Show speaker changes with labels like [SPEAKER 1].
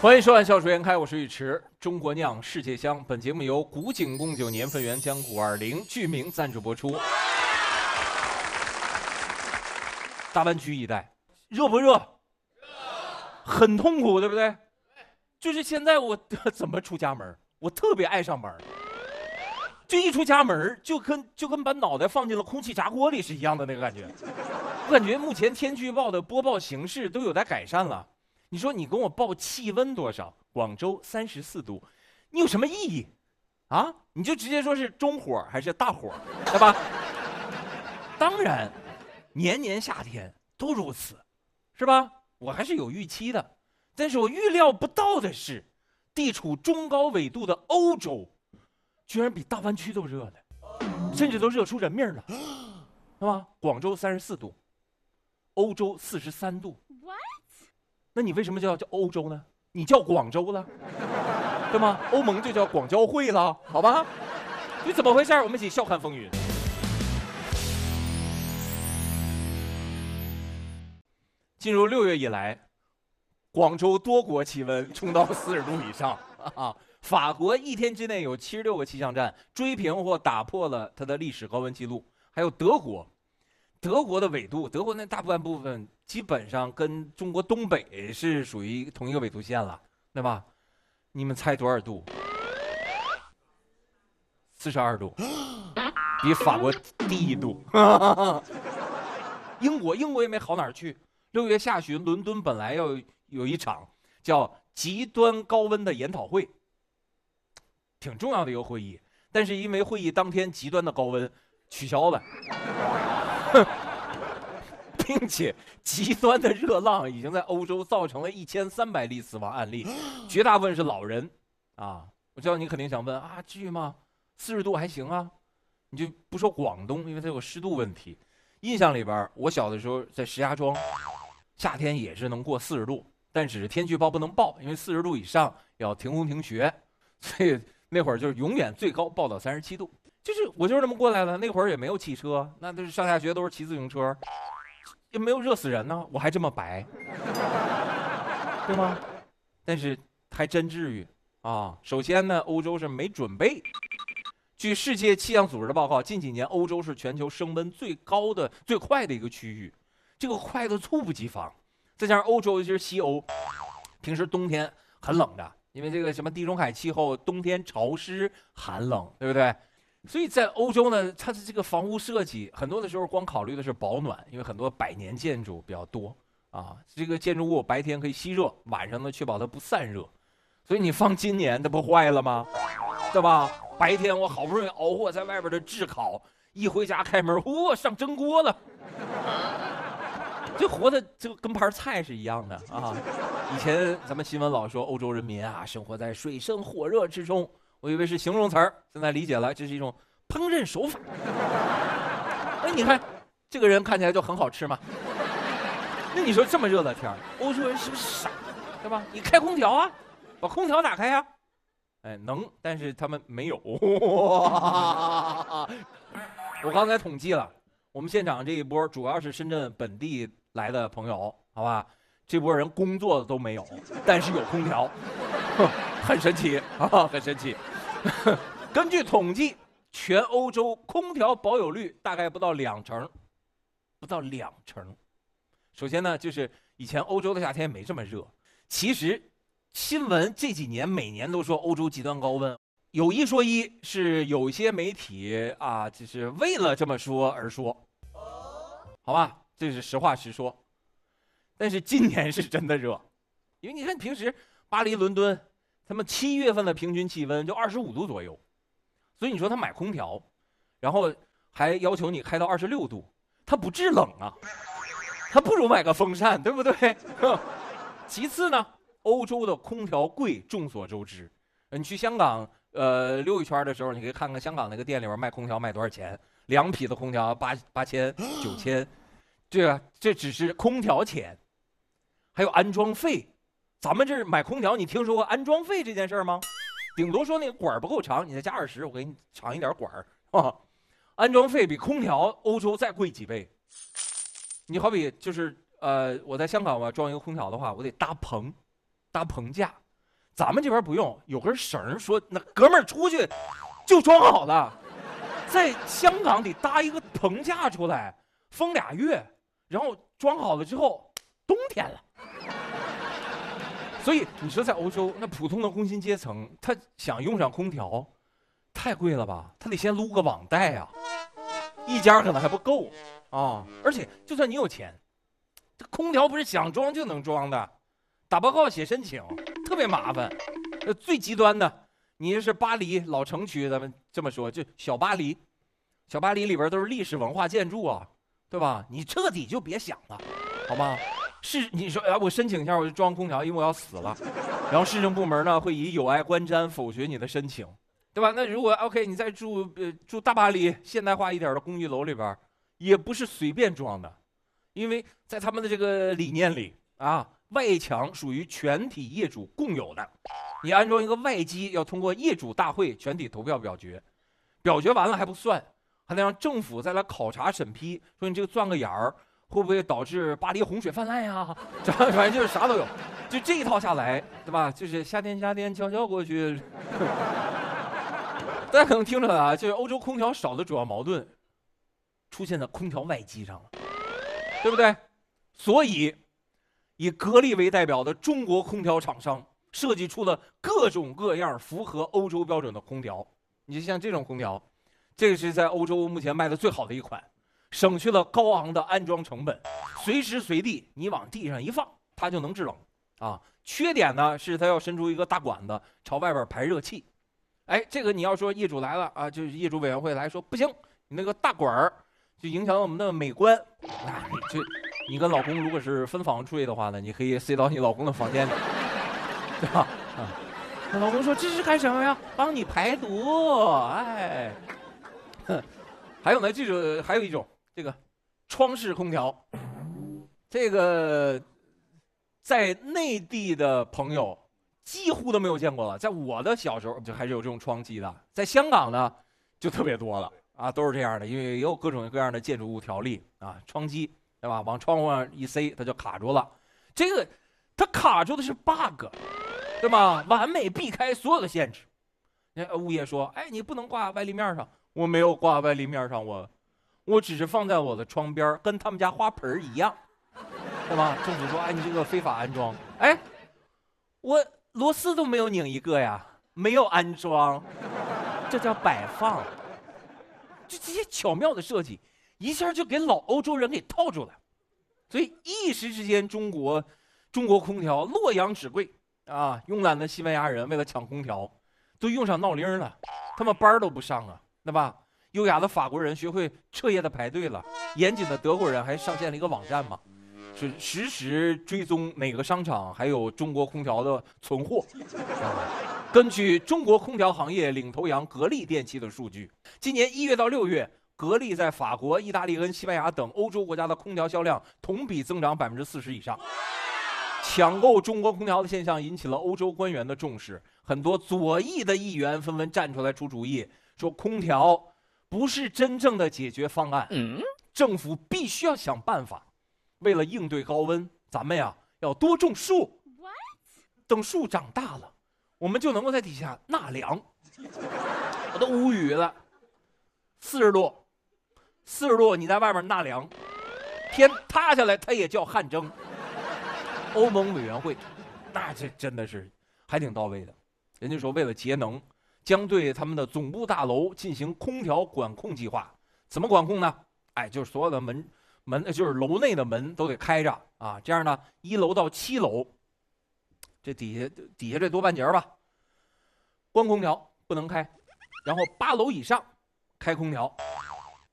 [SPEAKER 1] 欢迎收看《笑逐颜开》，我是尉迟。中国酿，世界香。本节目由古井贡酒年份原浆520巨名赞助播出。大湾区一带热不热？很痛苦，对不对？就是现在我怎么出家门？我特别爱上门，就一出家门就跟把脑袋放进了空气炸锅里是一样的那个感觉。我感觉目前天气预报的播报形势都有待改善了。你说你跟我报气温多少？广州34度，你有什么意义啊？你就直接说是中火还是大火，对吧？当然，年年夏天都如此，是吧？我还是有预期的，但是我预料不到的是，地处中高纬度的欧洲，居然比大湾区都热的，甚至都热出人命了，是吧？广州34度，欧洲43度。那你为什么叫欧洲呢？你叫广州了，对吗？欧盟就叫广交会了，好吧？你怎么回事？我们一起笑看风云。进入6月以来，广州多国气温冲到40度以上啊！法国一天之内有76个气象站追平或打破了它的历史高温记录，还有德国。德国的纬度，德国那大半部分基本上跟中国东北是属于同一个纬度线了，对吧？你们猜多少度？42度，比法国低1度。英国也没好哪儿去。6月下旬，伦敦本来要有一场叫极端高温的研讨会，挺重要的一个会议，但是因为会议当天极端的高温取消了。并且极端的热浪已经在欧洲造成了1300例死亡案例，绝大部分是老人啊！我知道你肯定想问啊，至于吗？40度还行啊，你就不说广东，因为它有湿度问题。印象里边，我小的时候在石家庄，夏天也是能过40度，但只是天气预报不能报，因为40度以上要停工停学，所以那会儿就是永远最高报到37度。就是我就是这么过来的，那会儿也没有汽车，那都是上下学都是骑自行车，也没有热死人呢，我还这么白，对吗？但是还真至于啊！首先呢，欧洲是没准备。据世界气象组织的报告，近几年欧洲是全球升温最高的、最快的一个区域，这个快的猝不及防。再加上欧洲，尤其是西欧，平时冬天很冷的，因为这个什么地中海气候，冬天潮湿寒冷，对不对？所以在欧洲呢，它的这个房屋设计很多的时候光考虑的是保暖，因为很多百年建筑比较多啊，这个建筑物白天可以吸热，晚上呢确保它不散热。所以你放今年它不坏了吗？对吧？白天我好不容易熬过在外边的炙烤，一回家开门，上蒸锅了，这活的就跟盘菜是一样的啊！以前咱们新闻老说欧洲人民啊生活在水深火热之中。我以为是形容词儿，现在理解了，这是一种烹饪手法。哎，你看这个人看起来就很好吃嘛。那你说这么热的天儿，欧洲人是不是傻，对吧？你开空调啊，把空调打开呀。哎，能，但是他们没有。我刚才统计了，我们现场这一波主要是深圳本地来的朋友，好吧？这波人工作的都没有，但是有空调。很神奇啊，很神奇。根据统计，全欧洲空调保有率大概不到2成，不到2成。首先呢，就是以前欧洲的夏天没这么热。其实新闻这几年每年都说欧洲极端高温，有一说一，是有些媒体啊，就是为了这么说而说，好吧，这是实话实说。但是今年是真的热，因为你看平时巴黎、伦敦。他们7月份的平均气温就25度左右，所以你说他买空调，然后还要求你开到26度，他不制冷啊，他不如买个风扇，对不对？其次呢，欧洲的空调贵，众所周知。你去香港溜一圈的时候，你可以看看香港那个店里边卖空调卖多少钱，2匹的空调8000、9000，对啊，这只是空调钱，还有安装费。咱们这买空调，你听说过安装费这件事吗？顶多说那个管不够长，你再加20，我给你长一点管啊。安装费比空调欧洲再贵几倍。你好比就是我在香港我装一个空调的话，我得搭棚架， 咱们这边不用，有根绳说那哥们儿出去就装好了。在香港得搭一个棚架出来，封2月，然后装好了之后，冬天了。所以你说在欧洲，那普通的工薪阶层，他想用上空调，太贵了吧？他得先撸个网贷啊，一家可能还不够啊。而且就算你有钱，这空调不是想装就能装的，打报告写申请特别麻烦。最极端的，你是巴黎老城区，咱们这么说，就小巴黎，小巴黎里边都是历史文化建筑啊，对吧？你彻底就别想了，好吗？是你说，我申请一下，我就装空调，因为我要死了。然后市政部门呢会以有碍观瞻否决你的申请，对吧？那如果 OK， 你再住大巴黎现代化一点的公寓楼里边，也不是随便装的，因为在他们的这个理念里啊，外墙属于全体业主共有的。你安装一个外机，要通过业主大会全体投票表决，表决完了还不算，还得让政府再来考察审批，说你这个钻个眼儿会不会导致巴黎洪水泛滥呀？反正就是啥都有，就这一套下来，对吧？就是夏天悄悄过去。大家可能听着啊，就是欧洲空调少的主要矛盾出现在空调外机上了，对不对？所以以格力为代表的中国空调厂商设计出了各种各样符合欧洲标准的空调。你就像这种空调，这个是在欧洲目前卖的最好的一款，省去了高昂的安装成本，随时随地你往地上一放，它就能制冷啊。缺点呢是它要伸出一个大管子朝外边排热气。哎，这个你要说业主来了啊，就是业主委员会来说不行，你那个大管儿就影响我们的美观，那你跟老公如果是分房睡的话呢，你可以塞到你老公的房间里，对吧？啊，那老公说这是干什么呀？帮你排毒，哎。还有呢，还有一种这个窗式空调，这个在内地的朋友几乎都没有见过了。在我的小时候就还是有这种窗机的，在香港呢就特别多了啊，都是这样的，因为也有各种各样的建筑物条例啊，窗机对吧？往窗户上一塞，它就卡住了。这个它卡住的是 bug， 对吧？完美避开所有的限制。物业说，哎，你不能挂外立面上，我没有挂外立面上，我只是放在我的窗边，跟他们家花盆一样，对吧？政府说，哎，你这个非法安装，哎，我螺丝都没有拧一个呀，没有安装，这叫摆放。就这些巧妙的设计，一下就给老欧洲人给套住了。所以一时之间，中国空调洛阳纸贵啊，慵懒的西班牙人为了抢空调，都用上闹铃了，他们班都不上啊，对吧？优雅的法国人学会彻夜的排队了，严谨的德国人还上线了一个网站嘛，是实时追踪哪个商场还有中国空调的存货。根据中国空调行业领头羊格力电器的数据，今年1月到6月，格力在法国、意大利跟西班牙等欧洲国家的空调销量同比增长40%以上。抢购中国空调的现象引起了欧洲官员的重视，很多左翼的议员纷纷站出来出主意，说空调不是真正的解决方案，政府必须要想办法。为了应对高温，咱们呀要多种树，等树长大了，我们就能够在底下纳凉。我都无语了，40度，你在外面纳凉，天塌下来它也叫汗蒸。欧盟委员会，那这真的是还挺到位的。人家说为了节能，将对他们的总部大楼进行空调管控计划。怎么管控呢？哎，就是所有的门，就是楼内的门都得开着啊。这样呢，1楼到7楼，这底下这多半截吧，关空调不能开。然后8楼以上开空调，